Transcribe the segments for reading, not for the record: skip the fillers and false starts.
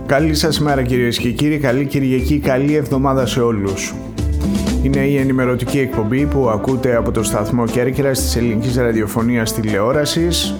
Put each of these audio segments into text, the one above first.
Καλή σας μέρα κυρίες και κύριοι, καλή Κυριακή, καλή εβδομάδα σε όλους. Είναι η ενημερωτική εκπομπή που ακούτε από το σταθμό Κέρκυρας της Ελληνικής Ραδιοφωνίας Τηλεόρασης.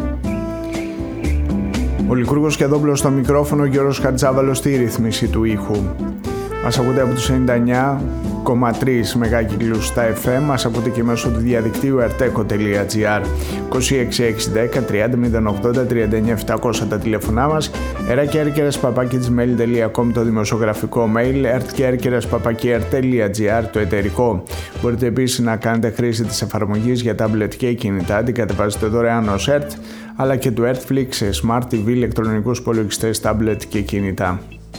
Ο Λικούργος Κεδόπουλος στο μικρόφωνο, Γιώργος Χατζάβαλος στη ρύθμιση του ήχου. Μας ακούτε από τους 99,3 μεγάκυκλους στα FM, μας ακούτε και μέσω του διαδικτύου arteco.gr, 26610 30 080 39 700 τα τηλέφωνά μας, erakerkeras@gmail.com το δημοσιογραφικό mail, ertkerkeras@rt.gr το εταιρικό. Μπορείτε επίσης να κάνετε χρήση της εφαρμογής για tablet και κινητά, την κατεβάζετε δωρεάν ως ERT, αλλά και του ERTFlix σε Smart TV, ηλεκτρονικούς υπολογιστές, tablet και κινητά.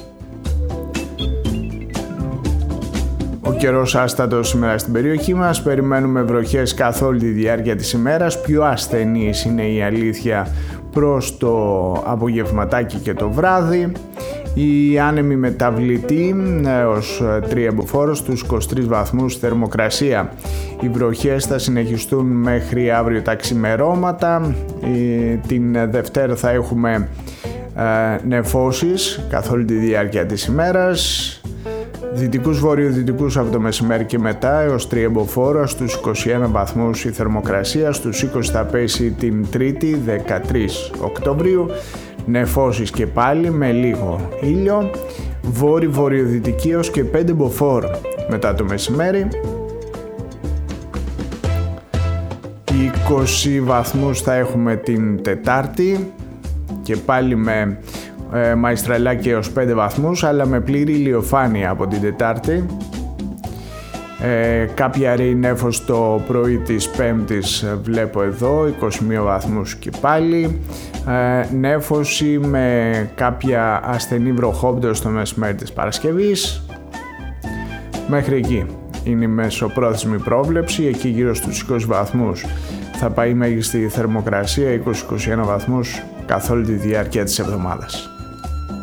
Ο καιρός άστατος σήμερα στην περιοχή μας, περιμένουμε βροχές καθ' όλη τη διάρκεια της ημέρας, πιο ασθενής είναι η αλήθεια προς το απογευματάκι και το βράδυ. Η άνεμη μεταβλητή έως τριεμποφόρος στους 23 βαθμούς θερμοκρασία. Οι βροχές θα συνεχιστούν μέχρι αύριο τα ξημερώματα. Την Δευτέρα θα έχουμε νεφώσεις καθ' όλη τη διάρκεια της ημέρας. Δυτικούς βορειοδυτικούς από το μεσημέρι και μετά έως τριεμποφόρα στους 21 βαθμούς η θερμοκρασία, στους 20 θα πέσει την Τρίτη 13 Οκτωβρίου, νεφώσεις και πάλι με λίγο ήλιο, βορειοδυτική έως και 5 μποφόρ μετά το μεσημέρι, 20 βαθμούς θα έχουμε την Τετάρτη και πάλι με μαϊστραλάκι έως 5 βαθμούς, αλλά με πλήρη ηλιοφάνεια από την Τετάρτη. Κάποια ρέη νέφος το πρωί της Πέμπτης βλέπω εδώ, 21 βαθμούς και πάλι. Νέφωση με κάποια ασθενή βροχόπτωση στο μεσημέρι της Παρασκευής. Μέχρι εκεί είναι η μεσοπρόθεσμη πρόβλεψη, εκεί γύρω στους 20 βαθμούς θα πάει μέγιστη θερμοκρασία, 20-21 βαθμούς καθ' όλη τη διάρκεια της εβδομάδας.